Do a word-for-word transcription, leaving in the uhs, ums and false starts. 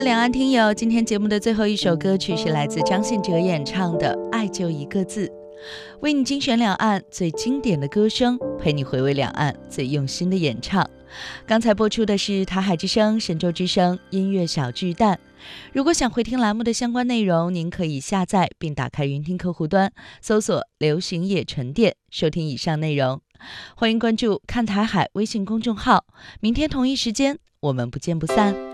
两岸听友，今天节目的最后一首歌曲是来自张信哲演唱的《爱就一个字》，为你精选两岸最经典的歌声，陪你回味两岸最用心的演唱。刚才播出的是台海之声、神州之声音乐小巨蛋。如果想回听栏目的相关内容，您可以下载并打开云听客户端，搜索流行夜沉淀，收听以上内容。欢迎关注看台海微信公众号，明天同一时间我们不见不散。